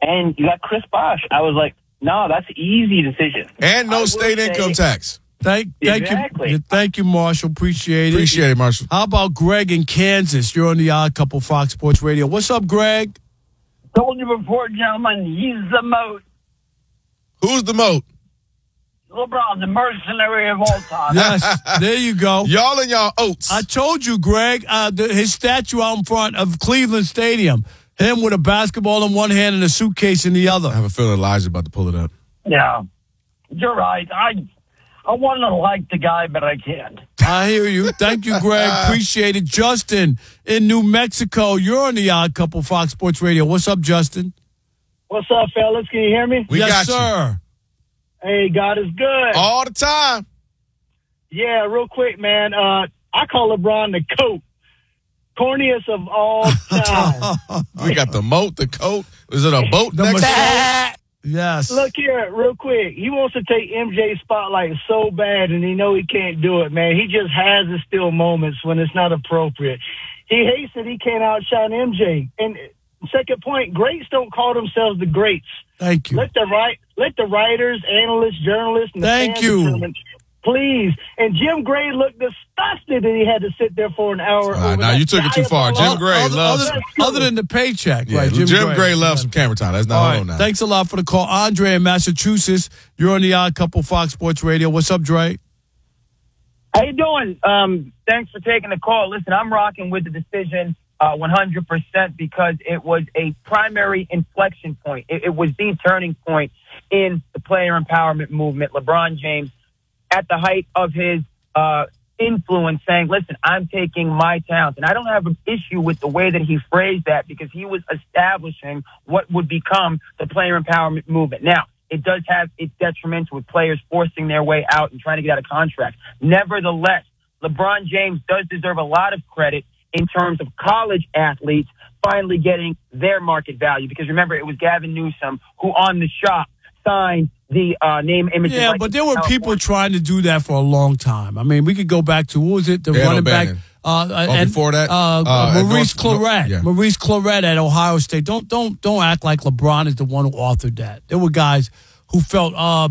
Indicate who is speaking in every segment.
Speaker 1: and you got Chris Bosh. I was like, no, that's an easy decision.
Speaker 2: And no state income tax.
Speaker 3: Thank you, Marshall. Appreciate it.
Speaker 2: Appreciate it, Marshall.
Speaker 3: How about Greg in Kansas? You're on the Odd Couple Fox Sports Radio. What's up, Greg?
Speaker 4: Told you before, gentlemen, he's the moat.
Speaker 2: Who's the moat?
Speaker 4: LeBron, the mercenary of all time.
Speaker 3: Yes, there you go.
Speaker 2: Y'all and y'all oats.
Speaker 3: I told you, Greg, his statue out in front of Cleveland Stadium, him with a basketball in one hand and a suitcase in the other.
Speaker 2: I have a feeling Elijah's about to pull it up.
Speaker 4: Yeah, you're right. I want to like the guy, but I can't.
Speaker 3: I hear you. Thank you, Greg. Appreciate it. Justin in New Mexico, you're on the Odd Couple Fox Sports Radio. What's up, Justin?
Speaker 5: What's up, fellas? Can you hear me?
Speaker 2: We got
Speaker 3: sir.
Speaker 5: Hey, God is good.
Speaker 2: All the time.
Speaker 5: Yeah, real quick, man. I call LeBron the coat. Corniest of all time.
Speaker 2: We got the moat, the coat. Is it a boat next to it?
Speaker 3: Yes.
Speaker 5: Look here, real quick. He wants to take MJ's spotlight so bad, and he know he can't do it, man. He just has his still moments when it's not appropriate. He hates that he can't outshine MJ. And second point, greats don't call themselves the greats.
Speaker 3: Thank you.
Speaker 5: Let the writers, analysts, journalists, and the
Speaker 3: Thank
Speaker 5: fans
Speaker 3: you.
Speaker 5: determine, please. And Jim Gray looked disgusted that he had to sit there for an hour.
Speaker 2: Now you took it too far. Jim Gray loves
Speaker 3: other than the paycheck,
Speaker 2: yeah,
Speaker 3: right?
Speaker 2: Jim Gray loves some camera time. That's not
Speaker 3: all
Speaker 2: all
Speaker 3: right.
Speaker 2: now.
Speaker 3: Thanks a lot for the call. Andre in Massachusetts, you're on the Odd Couple Fox Sports Radio. What's up, Dre?
Speaker 6: How you doing? Thanks for taking the call. Listen, I'm rocking with the decision 100% because it was a primary inflection point. It was the turning point in the player empowerment movement. LeBron James, at the height of his influence, saying, listen, I'm taking my talents. And I don't have an issue with the way that he phrased that because he was establishing what would become the player empowerment movement. Now, it does have its detriments with players forcing their way out and trying to get out of contracts. Nevertheless, LeBron James does deserve a lot of credit in terms of college athletes finally getting their market value. Because remember, it was Gavin Newsom who on the shop signed the name, image,
Speaker 3: yeah, but there were people trying to do that for a long time. I mean, we could go back to, what was it, the running back? And
Speaker 2: before that?
Speaker 3: Maurice Claret.
Speaker 2: Yeah.
Speaker 3: Maurice Claret at Ohio State. Don't act like LeBron is the one who authored that. There were guys who felt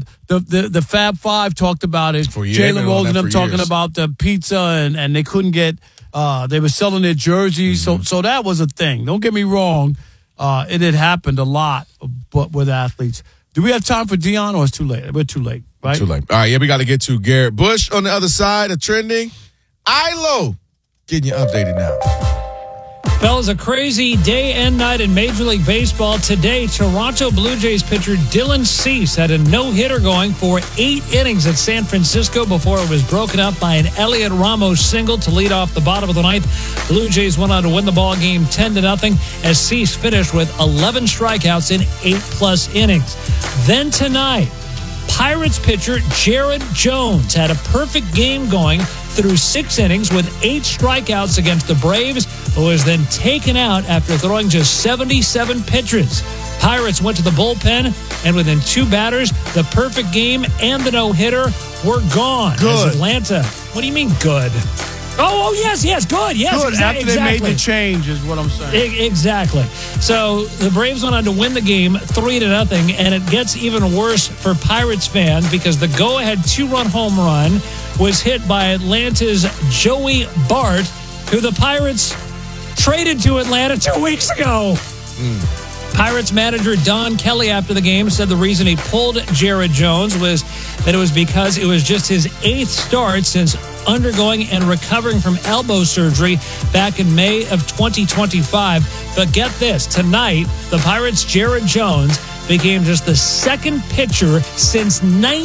Speaker 3: the Fab Five talked about it. Jalen Rose and them talking about the pizza and they couldn't get they were selling their jerseys. Mm-hmm. So that was a thing. Don't get me wrong. It had happened a lot, but with athletes. Do we have time for Dion or it's too late? We're too late, right?
Speaker 2: Too late. All right, yeah, we got to get to Garrett Bush on the other side of trending. ILO, getting you updated now.
Speaker 7: Fellas, a crazy day and night in Major League Baseball. Today, Toronto Blue Jays pitcher Dylan Cease had a no-hitter going for 8 innings at San Francisco before it was broken up by an Elliot Ramos single to lead off the bottom of the ninth. Blue Jays went on to win the ball game 10-0 as Cease finished with 11 strikeouts in 8+ innings. Then tonight, Pirates pitcher Jared Jones had a perfect game going through 6 innings with 8 strikeouts against the Braves, but was then taken out after throwing just 77 pitches. Pirates went to the bullpen, and within 2 batters, the perfect game and the no-hitter were gone.
Speaker 3: Good.
Speaker 7: As Atlanta. What do you mean good? Oh, yes, good. Yes,
Speaker 3: good. After
Speaker 7: exactly.
Speaker 3: They made the change is what I'm saying.
Speaker 7: Exactly. So the Braves went on to win the game 3-0, and it gets even worse for Pirates fans because the go-ahead 2-run home run was hit by Atlanta's Joey Bart, who the Pirates traded to Atlanta 2 weeks ago. Pirates manager Don Kelly after the game said the reason he pulled Jared Jones was that it was because it was just his 8th start since undergoing and recovering from elbow surgery back in May of 2025. But get this, tonight, the Pirates' Jared Jones became just the 2nd pitcher since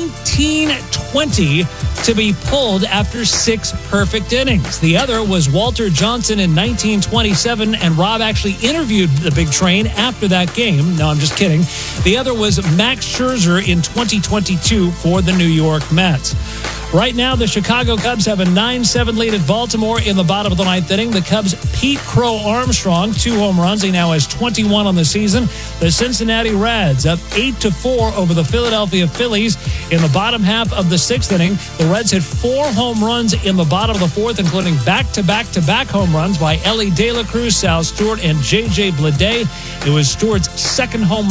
Speaker 7: 1920 to be pulled after 6 perfect innings. The other was Walter Johnson in 1927, and Rob actually interviewed the Big Train after that game. No, I'm just kidding. The other was Max Scherzer in 2022 for the New York Mets. Right now, the Chicago Cubs have a 9-7 lead at Baltimore in the bottom of the 9th inning. The Cubs' Pete Crow Armstrong, 2 home runs. He now has 21 on the season. The Cincinnati Reds up 8-4 over the Philadelphia Phillies in the bottom half of the 6th inning. The Reds hit 4 home runs in the bottom of the 4th, including back-to-back-to-back home runs by Ellie De La Cruz, Sal Stewart, and J.J. Bleday. It was Stewart's 2nd home run